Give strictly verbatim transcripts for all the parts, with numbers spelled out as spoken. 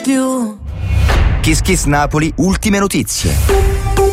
più. Kiss Kiss Napoli, ultime notizie.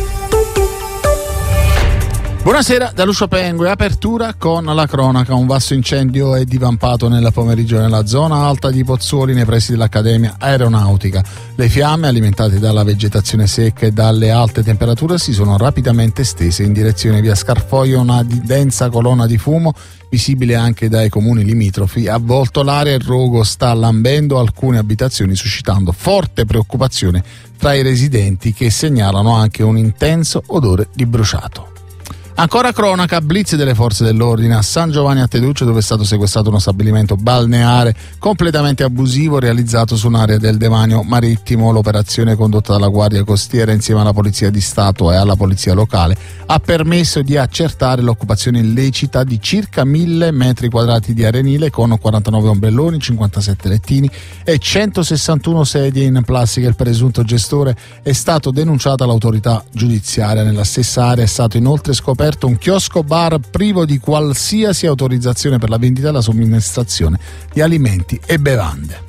Buonasera da Lucio Pengue, apertura con la cronaca. Un vasto incendio è divampato nel pomeriggio nella zona alta di Pozzuoli nei pressi dell'Accademia Aeronautica. Le fiamme, alimentate dalla vegetazione secca e dalle alte temperature, si sono rapidamente estese in direzione via Scarfoglio. Una densa colonna di fumo, visibile anche dai comuni limitrofi, ha avvolto l'area. Il rogo sta lambendo alcune abitazioni, suscitando forte preoccupazione tra i residenti, che segnalano anche un intenso odore di bruciato. Ancora cronaca, blitz delle forze dell'ordine a San Giovanni a Teduccio, dove è stato sequestrato uno stabilimento balneare completamente abusivo realizzato su un'area del demanio marittimo. L'operazione, condotta dalla Guardia Costiera insieme alla Polizia di Stato e alla Polizia Locale, ha permesso di accertare l'occupazione illecita di circa mille metri quadrati di arenile, con quarantanove ombrelloni, cinquantasette lettini e centosessantuno sedie in plastica. Il presunto gestore è stato denunciato all'autorità giudiziaria. Nella stessa area è stato inoltre scoperto un chiosco bar privo di qualsiasi autorizzazione per la vendita e la somministrazione di alimenti e bevande.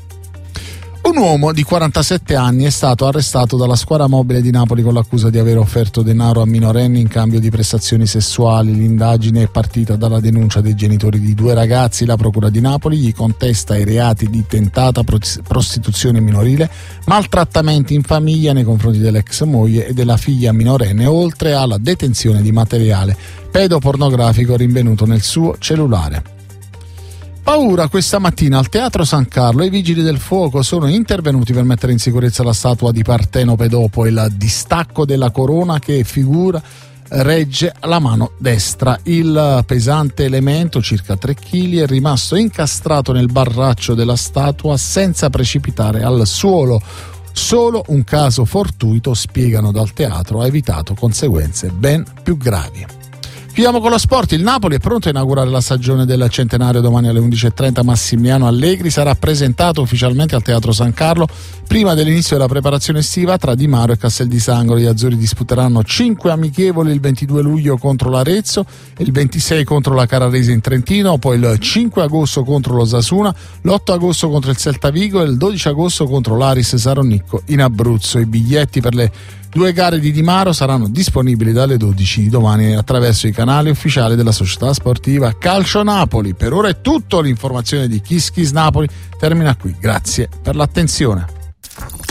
Un uomo di quarantasette anni è stato arrestato dalla squadra mobile di Napoli con l'accusa di aver offerto denaro a minorenni in cambio di prestazioni sessuali. L'indagine è partita dalla denuncia dei genitori di due ragazzi. La procura di Napoli gli contesta i reati di tentata prostituzione minorile, maltrattamenti in famiglia nei confronti dell'ex moglie e della figlia minorenne, oltre alla detenzione di materiale pedopornografico rinvenuto nel suo cellulare. Paura questa mattina al Teatro San Carlo. I vigili del fuoco sono intervenuti per mettere in sicurezza la statua di Partenope dopo il distacco della corona che figura regge la mano destra. Il pesante elemento, circa tre chili, è rimasto incastrato nel barraccio della statua senza precipitare al suolo. Solo un caso fortuito, spiegano dal teatro, ha evitato conseguenze ben più gravi. Chiudiamo con lo sport. Il Napoli è pronto a inaugurare la stagione del centenario. Domani alle undici e trenta Massimiliano Allegri sarà presentato ufficialmente al Teatro San Carlo prima dell'inizio della preparazione estiva tra Di Maro e Castel di Sangro. Gli azzurri disputeranno cinque amichevoli il ventidue luglio contro l'Arezzo, il ventisei contro la Carrarese in Trentino, poi il cinque agosto contro l'Osasuna, l'otto agosto contro il Celta Vigo e il dodici agosto contro l'Aris Saronnicco in Abruzzo. I biglietti per le due gare di Di Maro saranno disponibili dalle dodici di domani attraverso i canali ufficiali della società sportiva Calcio Napoli. Per ora è tutto. L'informazione di Kiss Kiss Napoli termina qui. Grazie per l'attenzione.